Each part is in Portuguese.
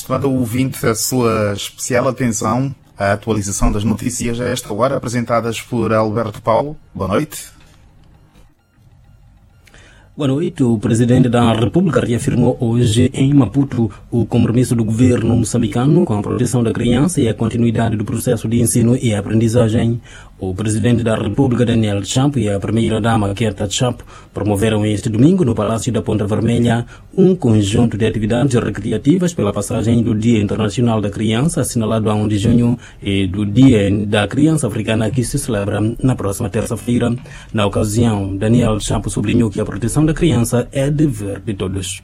estimado ouvinte, a sua especial atenção à atualização das notícias a esta hora, apresentadas por Alberto Paulo. Boa noite. Boa noite. O presidente da República reafirmou hoje em Maputo o compromisso do governo moçambicano com a proteção da criança e a continuidade do processo de ensino e aprendizagem. O presidente da República, Daniel Chapo, e a primeira-dama, Kerta Chapo, promoveram este domingo no Palácio da Ponta Vermelha um conjunto de atividades recreativas pela passagem do Dia Internacional da Criança, assinalado a 1 de junho, e do Dia da Criança Africana, que se celebra na próxima terça-feira. Na ocasião, Daniel Chapo sublinhou que a proteção da criança é dever de todos.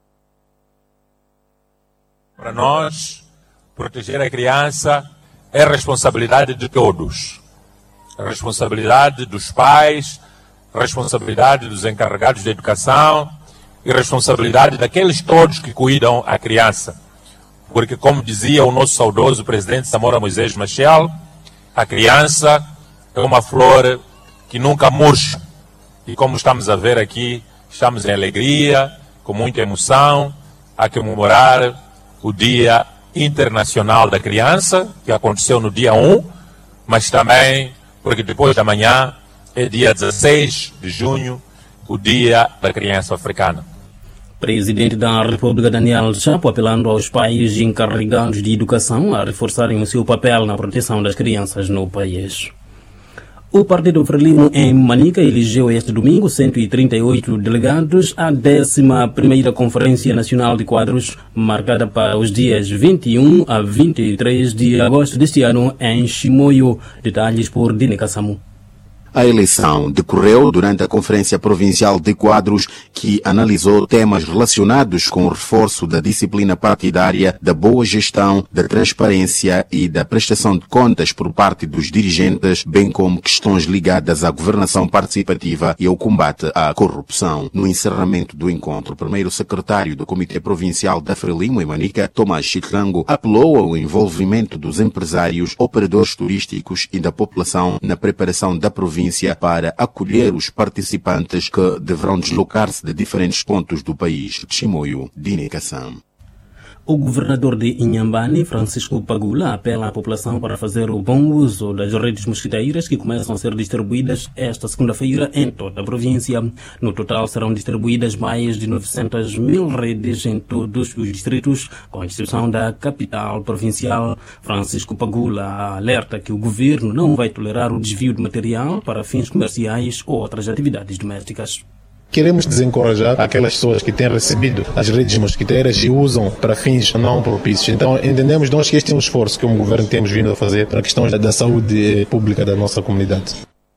Para nós, proteger a criança é responsabilidade de todos. A responsabilidade dos pais, a responsabilidade dos encarregados de educação e a responsabilidade daqueles todos que cuidam a criança. Porque, como dizia o nosso saudoso presidente Samora Moisés Machel, a criança é uma flor que nunca murcha. E como estamos a ver aqui, estamos em alegria, com muita emoção, a comemorar o Dia Internacional da Criança, que aconteceu no dia 1, mas também porque depois da manhã é dia 16 de junho, o Dia da Criança Africana. Presidente da República, Daniel Chapo, apelando aos pais encarregados de educação a reforçarem o seu papel na proteção das crianças no país. O Partido Frelimo em Manica elegeu este domingo 138 delegados à 11ª Conferência Nacional de Quadros, marcada para os dias 21 a 23 de agosto deste ano em Chimoio. Detalhes por Dine Kassamu. A eleição decorreu durante a Conferência Provincial de Quadros, que analisou temas relacionados com o reforço da disciplina partidária, da boa gestão, da transparência e da prestação de contas por parte dos dirigentes, bem como questões ligadas à governação participativa e ao combate à corrupção. No encerramento do encontro, o primeiro secretário do Comitê Provincial da Frelimo em Manica, Tomás Chitrango, apelou ao envolvimento dos empresários, operadores turísticos e da população na preparação da província para acolher os participantes que deverão deslocar-se de diferentes pontos do país. Chimoio, Dine Kassam. O governador de Inhambane, Francisco Pagula, apela à população para fazer o bom uso das redes mosquiteiras que começam a ser distribuídas esta segunda-feira em toda a província. No total serão distribuídas mais de 900 mil redes em todos os distritos, com exceção da capital provincial. Francisco Pagula alerta que o governo não vai tolerar o desvio de material para fins comerciais ou outras atividades domésticas. Queremos desencorajar aquelas pessoas que têm recebido as redes mosquiteiras e usam para fins não propícios. Então, entendemos nós que este é um esforço que o governo temos vindo a fazer para a questão da saúde pública da nossa comunidade.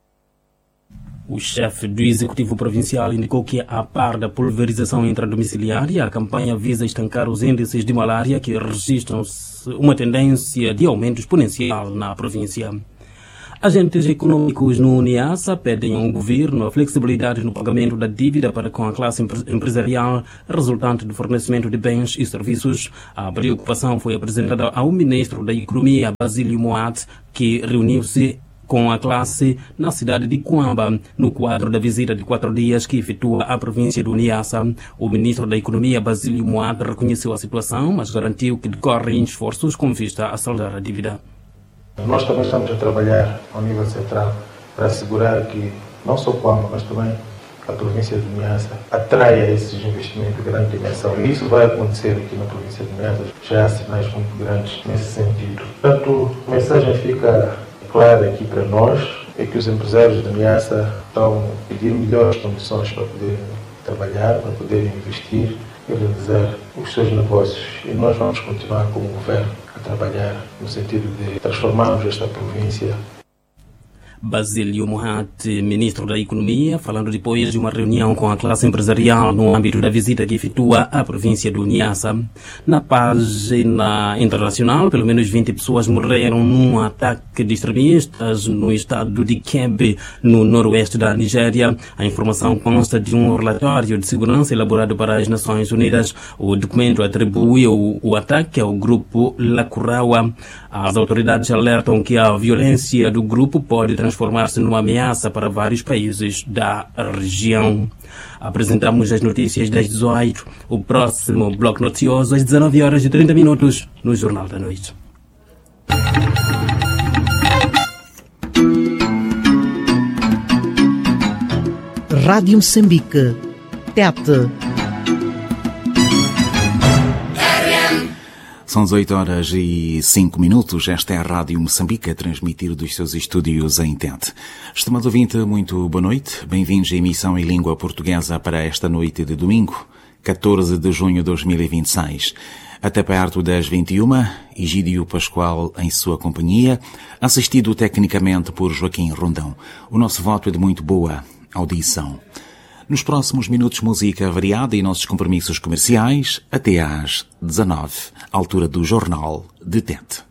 O chefe do Executivo Provincial indicou que, a par da pulverização intradomiciliária, a campanha visa estancar os índices de malária que registram uma tendência de aumento exponencial na província. Agentes econômicos no Niassa pedem ao governo a flexibilidade no pagamento da dívida para com a classe empresarial resultante do fornecimento de bens e serviços. A preocupação foi apresentada ao ministro da Economia, Basílio Moat, que reuniu-se com a classe na cidade de Cuamba, no quadro da visita de 4 dias que efetua a província do Niassa. O ministro da Economia, Basílio Moat, reconheceu a situação, mas garantiu que decorrem esforços com vista a saldar a dívida. Nós também estamos a trabalhar ao nível central para assegurar que não só Cuamba, mas também a província de Niassa atraia esses investimentos de grande dimensão. E isso vai acontecer aqui na província de Niassa. Já há sinais muito grandes nesse sentido. Portanto, a mensagem fica clara aqui para nós, é que os empresários de Niassa estão a pedir melhores condições para poderem trabalhar, para poderem investir e realizar os seus negócios. E nós vamos continuar como governo a trabalhar no sentido de transformarmos esta província. Basílio Moat, ministro da Economia, falando depois de uma reunião com a classe empresarial no âmbito da visita que efetua à província do Niassa. Na página internacional, pelo menos 20 pessoas morreram num ataque de extremistas no estado de Kebbi, no noroeste da Nigéria. A informação consta de um relatório de segurança elaborado para as Nações Unidas. O documento atribui o ataque ao grupo Lakurawa. As autoridades alertam que a violência do grupo pode transformar transformar-se numa ameaça para vários países da região. Apresentamos as notícias das 18. O próximo bloco noticioso às 19h30 no Jornal da Noite. Rádio Moçambique, TET. São 18h05. Esta é a Rádio Moçambique a transmitir dos seus estúdios em TET. Estimado ouvinte, muito boa noite. Bem-vindos à emissão em língua portuguesa para esta noite de domingo, 14 de junho de 2026. Até perto das 21, Egídio Pascoal em sua companhia, assistido tecnicamente por Joaquim Rondão. O nosso voto é de muito boa audição. Nos próximos minutos, música variada e nossos compromissos comerciais até às 19, altura do Jornal de TET.